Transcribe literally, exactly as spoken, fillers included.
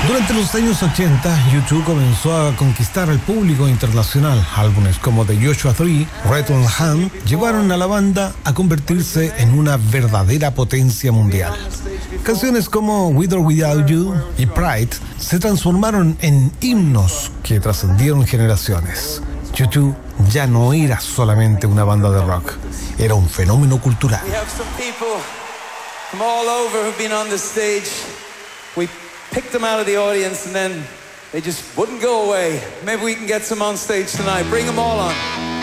Durante los años ochenta, U dos comenzó a conquistar al público internacional. Álbumes como The Joshua Tree, Red on Hand llevaron a la banda a convertirse en una verdadera potencia mundial. Canciones como With or Without You y Pride se transformaron en himnos que trascendieron generaciones. U dos ya no era solamente una banda de rock, era un fenómeno cultural. Picked them out of the audience and then they just wouldn't go away. Maybe we can get some on stage tonight. Bring them all on.